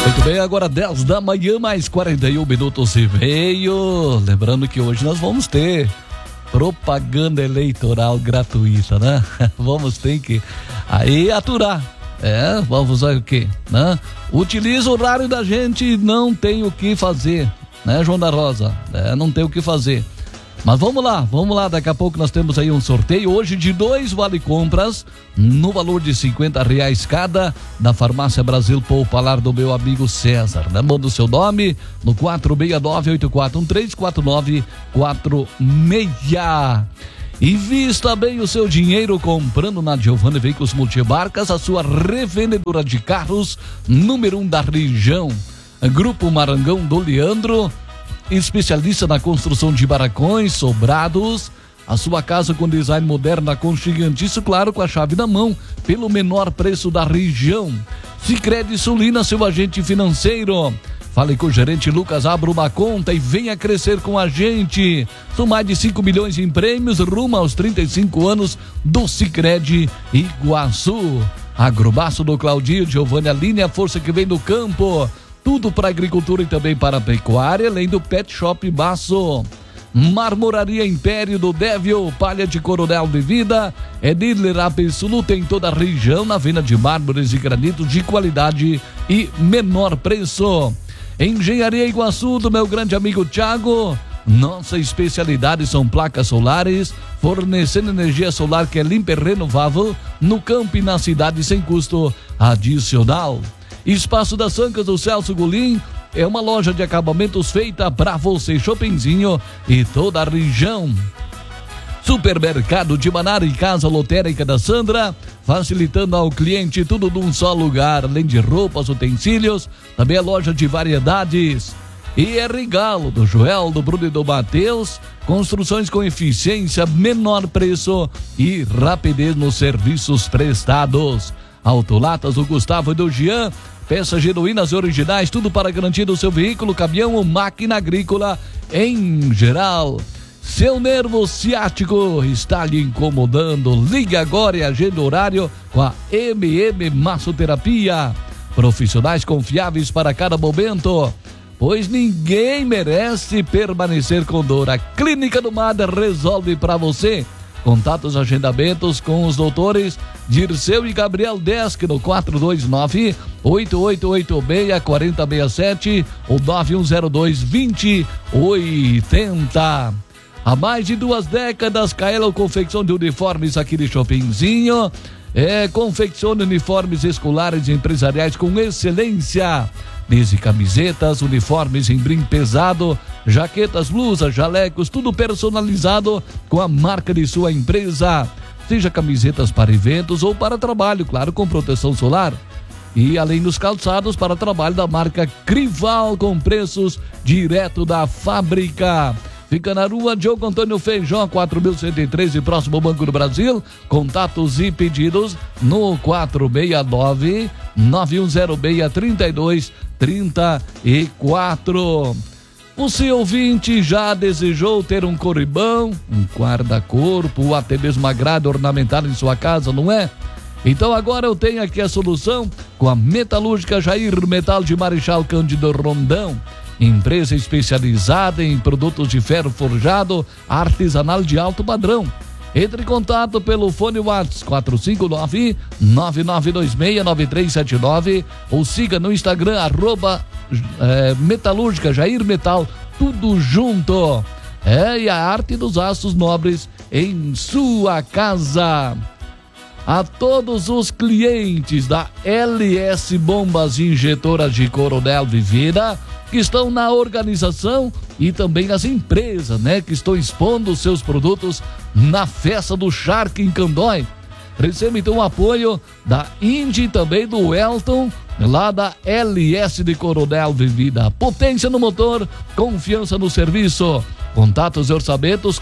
Muito bem, agora 10 da manhã, mais 41 minutos e meio. Lembrando que hoje nós vamos ter propaganda eleitoral gratuita, né? Vamos ter que aí aturar. Vamos ver o quê, né? Utiliza o horário da gente, não tem o que fazer, né, João da Rosa? Não tem o que fazer. Mas vamos lá, daqui a pouco nós temos aí um sorteio hoje de 2 vale-compras no valor de R$50 cada da Farmácia Brasil Poupalar do meu amigo César, né? Manda o seu nome no 469-8413-4946. Invista bem o seu dinheiro comprando na Giovanni Veículos Multimarcas, a sua revendedora de carros número 1 da região. Grupo Marangão do Leandro, especialista na construção de barracões, sobrados, a sua casa com design moderno, aconchegante, isso claro, com a chave na mão, pelo menor preço da região. Sicredi Sulina, seu agente financeiro. Fale com o gerente Lucas, abra uma conta e venha crescer com a gente. São mais de 5 milhões em prêmios, rumo aos 35 anos do Sicredi Iguaçu. Agrobaço do Claudinho, Giovanni Aline, a força que vem do campo. Tudo para agricultura e também para a pecuária, além do Pet Shop Baço. Marmoraria Império do Dévio, palha de Coronel de Vida, é dealer absoluta em toda a região, na venda de mármores e granitos de qualidade e menor preço. Engenharia Iguaçu, do meu grande amigo Thiago, nossa especialidade são placas solares, fornecendo energia solar que é limpa e renovável, no campo e na cidade sem custo adicional. Espaço das Ancas do Celso Golim é uma loja de acabamentos feita para você, Shoppingzinho e toda a região. Supermercado de Manara e Casa Lotérica da Sandra, facilitando ao cliente tudo num só lugar, além de roupas, utensílios, também a loja de variedades. E é Regalo do Joel, do Bruno e do Matheus, construções com eficiência, menor preço e rapidez nos serviços prestados. Autolatas do Gustavo e do Jean, peças genuínas e originais, tudo para garantir o seu veículo, caminhão ou máquina agrícola em geral. Seu nervo ciático está lhe incomodando? Ligue agora e agenda horário com a Massoterapia. Profissionais confiáveis para cada momento, pois ninguém merece permanecer com dor. A Clínica do Mar resolve para você. Contatos, agendamentos com os doutores Dirceu e Gabriel Desk no 429-8886-4067 ou 9102-2080. Há mais de 2 décadas, Kaelo Confecção de Uniformes aqui de Shoppingzinho. Confecciona uniformes escolares e empresariais com excelência. Desde camisetas, uniformes em brim pesado, jaquetas, blusas, jalecos, tudo personalizado com a marca de sua empresa. Seja camisetas para eventos ou para trabalho, claro, com proteção solar. E além dos calçados para trabalho da marca Crival, com preços direto da fábrica. Fica na rua Diogo Antônio Feijó, 4113, próximo ao Banco do Brasil. Contatos e pedidos no 469-9106-3234. Você, ouvinte, já desejou ter um corribão, um guarda-corpo ou até mesmo uma grade ornamentada em sua casa, não é? Então agora eu tenho aqui a solução com a Metalúrgica Jair Metal de Marechal Cândido Rondão. Empresa especializada em produtos de ferro forjado artesanal de alto padrão. Entre em contato pelo fone WhatsApp 459-9926-9379 ou siga no Instagram Metalúrgica Jair Metal, tudo junto. E a arte dos aços nobres em sua casa. A todos os clientes da LS Bombas Injetoras de Coronel Vivida que estão na organização e também as empresas, né, que estão expondo os seus produtos na festa do Shark em Candói. Receba então o apoio da Indy e também do Elton, lá da LS de Coronel Vivida. Potência no motor, confiança no serviço. Contatos e orçamentos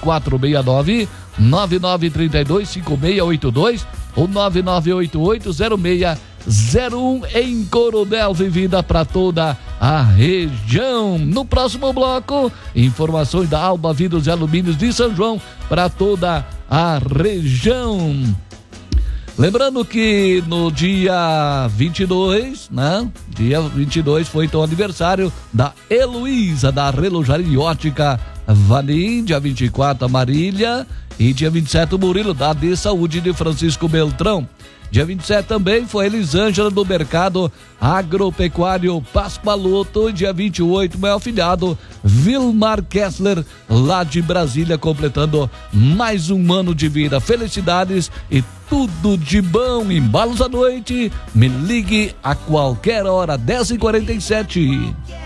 469-9932-5682 ou 9988-0601 em Coronel Vivida para toda a região. No próximo bloco, informações da Alba Vidros e Alumínios de São João para toda a região. Lembrando que no dia 22, né? Dia 22 foi então o aniversário da Heloísa, da Relojaria e Ótica Valim. Dia 24, a Marília. E dia 27, o Murilo, da AD Saúde de Francisco Beltrão. Dia 27 também foi a Elisângela do Mercado Agropecuário Paspaloto. E dia 28, meu afilhado Vilmar Kessler, lá de Brasília, completando mais um ano de vida. Felicidades e tudo de bom. Embalos à noite, me ligue a qualquer hora, 10h47.